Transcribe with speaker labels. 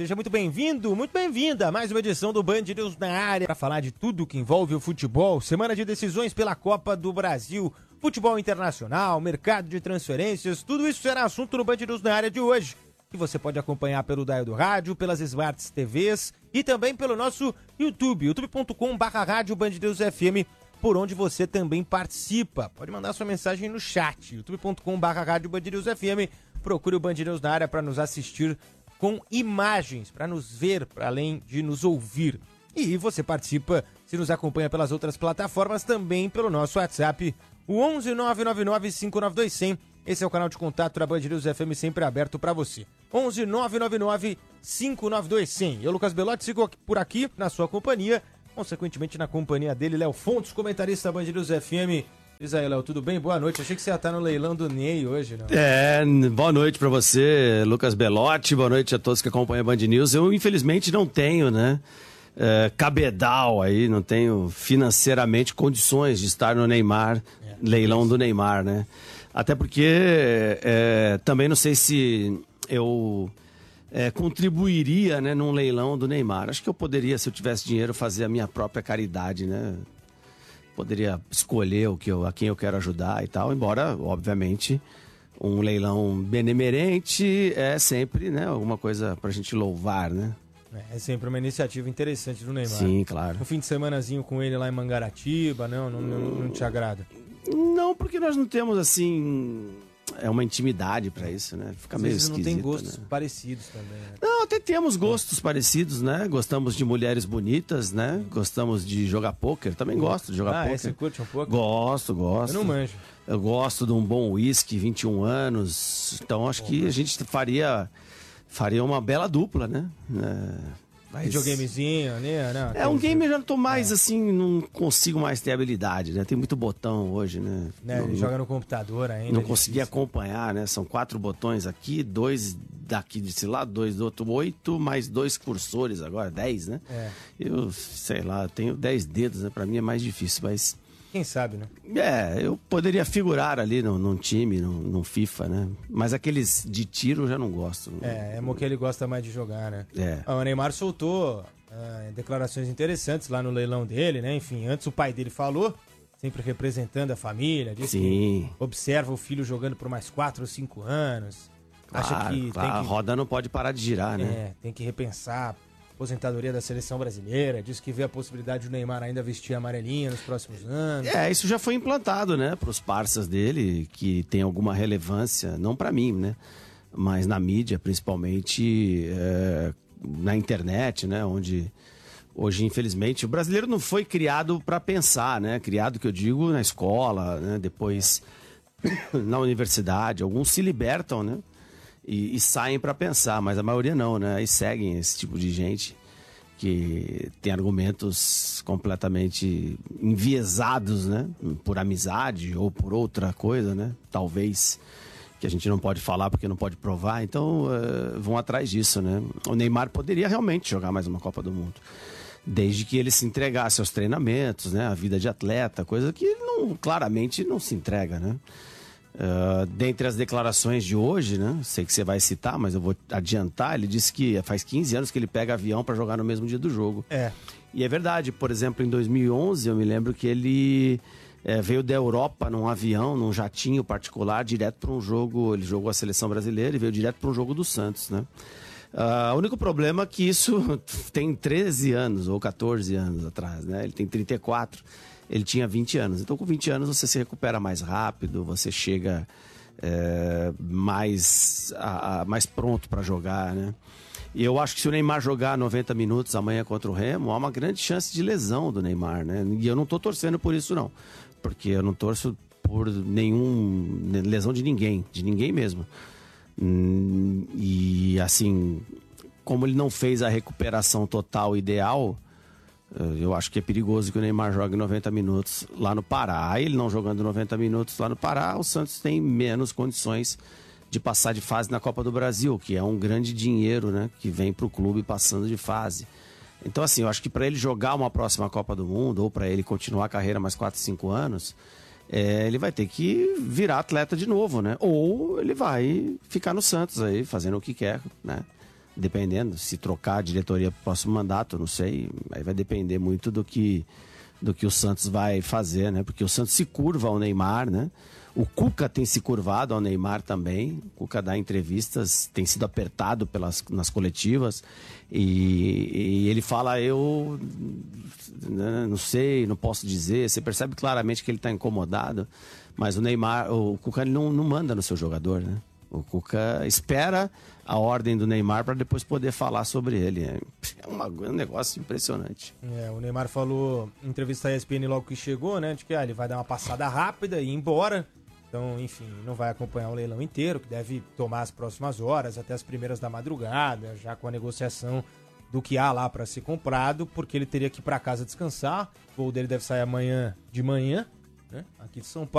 Speaker 1: Seja muito bem-vindo, muito bem-vinda a mais uma edição do Band News na área para falar de tudo que envolve o futebol. Semana de decisões pela Copa do Brasil, futebol internacional, mercado de transferências, tudo isso será assunto no Band News na área de hoje, que você pode acompanhar pelo dial do rádio, pelas Smart TVs e também pelo nosso YouTube, youtube.com/rádio Band News FM, por onde você também participa. Pode mandar sua mensagem no chat, youtube.com/rádio Band News FM. Procure o Band News na área para nos assistir com imagens, para nos ver, para além de nos ouvir. E você participa, se nos acompanha pelas outras plataformas, também pelo nosso WhatsApp, o 11 999 592 100. Esse é o canal de contato da Band News FM, sempre aberto para você. 11 999 592 100. Eu, Lucas Belotti, sigo por aqui na sua companhia, consequentemente na companhia dele, Léo Fontes, comentarista da Band News FM. Diz aí, Léo, tudo bem? Boa noite. Achei que você ia estar no leilão do Ney hoje, não?
Speaker 2: Boa noite pra você, Lucas Belotti. Boa noite a todos que acompanham a Band News. Eu, infelizmente, não tenho, cabedal aí, não tenho financeiramente condições de estar no Neymar, leilão do Neymar, né? Até porque também não sei se eu contribuiria, né, num leilão do Neymar. Acho que eu poderia, se eu tivesse dinheiro, fazer a minha própria caridade, né? Poderia escolher a quem eu quero ajudar e tal, embora, obviamente, um leilão benemerente é sempre, né, alguma coisa pra gente louvar, né?
Speaker 1: É sempre uma iniciativa interessante do Neymar.
Speaker 2: Sim, claro.
Speaker 1: Um fim de semanazinho com ele lá em Mangaratiba, não te agrada?
Speaker 2: Não, porque nós não temos, assim, uma intimidade pra isso, né? Fica meio esquisito,
Speaker 1: não tem gostos,
Speaker 2: né?
Speaker 1: parecidos também, né?
Speaker 2: Não, até temos gostos parecidos, né? Gostamos de mulheres bonitas, né? Gostamos de jogar pôquer, também gosto de jogar pôquer.
Speaker 1: Você curte um pouco?
Speaker 2: Gosto.
Speaker 1: Eu não manjo.
Speaker 2: Eu gosto de um bom uísque, 21 anos, então acho que a gente faria uma bela dupla, né?
Speaker 1: Videogamezinho, né?
Speaker 2: Um game eu já não tô mais assim, não consigo mais ter habilidade, né? Tem muito botão hoje, né?
Speaker 1: Ele joga no computador ainda.
Speaker 2: Não consegui acompanhar, né? São 4 botões aqui, 2 daqui desse lado, 2 do outro, 8, mais 2 cursores agora, 10, né? Eu, sei lá, tenho 10 dedos, né? Pra mim é mais difícil, mas...
Speaker 1: Quem sabe, né?
Speaker 2: Eu poderia figurar ali num time, num FIFA, né? Mas aqueles de tiro eu já não gosto.
Speaker 1: É o que ele gosta mais de jogar, né? O Neymar soltou declarações interessantes lá no leilão dele, né? Enfim, antes o pai dele falou, sempre representando a família, disse que observa o filho jogando por mais 4 ou 5 anos. Acha que
Speaker 2: a roda não pode parar de girar, né?
Speaker 1: Tem que repensar aposentadoria da seleção brasileira, diz que vê a possibilidade do Neymar ainda vestir amarelinha nos próximos anos.
Speaker 2: Isso já foi implantado, né, para os parceiros dele, que tem alguma relevância, não para mim, né, mas na mídia, principalmente na internet, né, onde hoje, infelizmente, o brasileiro não foi criado para pensar, né, criado, que eu digo, na escola, né, depois na universidade, alguns se libertam, né, e saem para pensar, mas a maioria não, né? E seguem esse tipo de gente que tem argumentos completamente enviesados, né? Por amizade ou por outra coisa, né? Talvez, que a gente não pode falar porque não pode provar, então vão atrás disso, né? O Neymar poderia realmente jogar mais uma Copa do Mundo, desde que ele se entregasse aos treinamentos, né? A vida de atleta, coisa que ele claramente não se entrega, né? Dentre as declarações de hoje, né? Sei que você vai citar, mas eu vou adiantar. Ele disse que faz 15 anos que ele pega avião para jogar no mesmo dia do jogo. E é verdade. Por exemplo, em 2011, eu me lembro que ele veio da Europa num avião, num jatinho particular, direto para um jogo. Ele jogou a seleção brasileira e veio direto para um jogo do Santos, né? O único problema é que isso tem 13 anos ou 14 anos atrás, né? Ele tem 34. Ele tinha 20 anos. Então, com 20 anos, você se recupera mais rápido, você chega mais pronto para jogar, né? E eu acho que se o Neymar jogar 90 minutos amanhã contra o Remo, há uma grande chance de lesão do Neymar, né? E eu não tô torcendo por isso, não. Porque eu não torço por lesão de ninguém mesmo. E, assim, como ele não fez a recuperação total ideal... Eu acho que é perigoso que o Neymar jogue 90 minutos lá no Pará. Aí ele não jogando 90 minutos lá no Pará, o Santos tem menos condições de passar de fase na Copa do Brasil, que é um grande dinheiro, né, que vem para o clube passando de fase. Então, assim, eu acho que para ele jogar uma próxima Copa do Mundo, ou para ele continuar a carreira mais 4, 5 anos, ele vai ter que virar atleta de novo, né? Ou ele vai ficar no Santos aí, fazendo o que quer, né? Dependendo, se trocar a diretoria pro próximo mandato, não sei, aí vai depender muito do que o Santos vai fazer, né? Porque o Santos se curva ao Neymar, né? O Cuca tem se curvado ao Neymar também. O Cuca dá entrevistas, tem sido apertado nas coletivas. E ele fala, eu não sei, não posso dizer. Você percebe claramente que ele está incomodado. Mas o Cuca ele não manda no seu jogador, né? O Cuca espera a ordem do Neymar para depois poder falar sobre ele. É um negócio impressionante.
Speaker 1: O Neymar falou em entrevista à ESPN logo que chegou, né? De que ele vai dar uma passada rápida e ir embora. Então, enfim, não vai acompanhar o leilão inteiro, que deve tomar as próximas horas, até as primeiras da madrugada, já com a negociação do que há lá para ser comprado, porque ele teria que ir para casa descansar. O voo dele deve sair amanhã de manhã, né? Aqui de São Paulo.